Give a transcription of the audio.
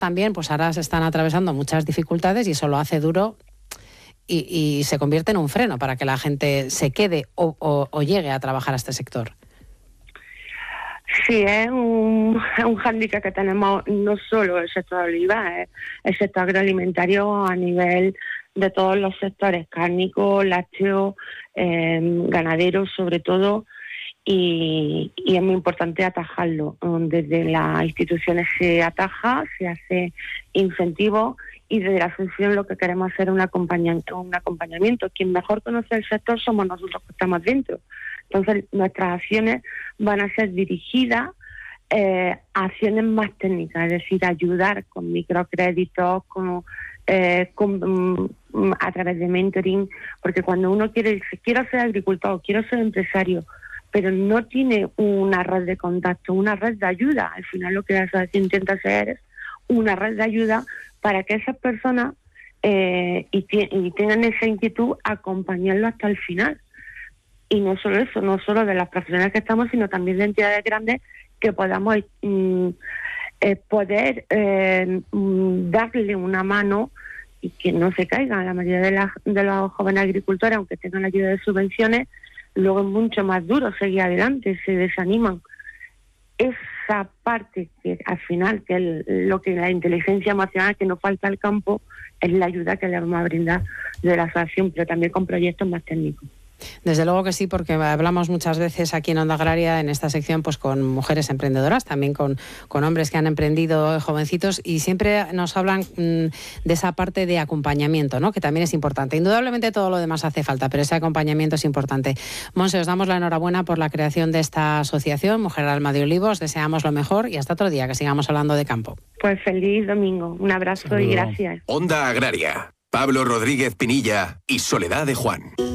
también, pues ahora se están atravesando muchas dificultades y eso lo hace duro y se convierte en un freno para que la gente se quede o llegue a trabajar a este sector. Sí, es un hándicap que tenemos no solo el sector oliva, es el sector agroalimentario a nivel de todos los sectores, cárnicos, lácteos, ganaderos sobre todo, y es muy importante atajarlo. Desde las instituciones se ataja, se hace incentivo, y desde la asociación lo que queremos hacer es un acompañamiento. Quien mejor conoce el sector somos nosotros que estamos dentro. Entonces nuestras acciones van a ser dirigidas a acciones más técnicas, es decir, ayudar con microcréditos, a través de mentoring, porque cuando uno quiere ser agricultor, quiere ser empresario, pero no tiene una red de contacto, una red de ayuda, al final lo que la asociación intenta hacer es una red de ayuda para que esas personas y tengan esa inquietud, acompañarlo hasta el final. Y no solo eso, no solo de las profesionales que estamos, sino también de entidades grandes que podamos darle una mano y que no se caigan. La mayoría de los jóvenes agricultores, aunque tengan ayuda de subvenciones, luego es mucho más duro seguir adelante, se desaniman. Esa parte que al final, que es lo que la inteligencia emocional que nos falta al campo, es la ayuda que le vamos a brindar de la asociación, pero también con proyectos más técnicos. Desde luego que sí, porque hablamos muchas veces aquí en Onda Agraria, en esta sección, pues con mujeres emprendedoras, también con hombres que han emprendido, jovencitos, y siempre nos hablan de esa parte de acompañamiento, ¿no? Que también es importante. Indudablemente todo lo demás hace falta, pero ese acompañamiento es importante. Monse, os damos la enhorabuena por la creación de esta asociación, Mujer Alma de Olivos, deseamos lo mejor y hasta otro día, que sigamos hablando de campo. Pues feliz domingo, un abrazo y gracias. Onda Agraria, Pablo Rodríguez Pinilla y Soledad de Juan.